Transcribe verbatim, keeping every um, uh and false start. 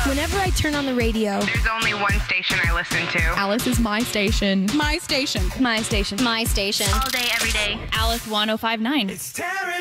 Whenever I turn on the radio, there's only one station I listen to. Alice is my station. My station. My station. My station. All day, every day. Alice one oh five point nine. It's tearing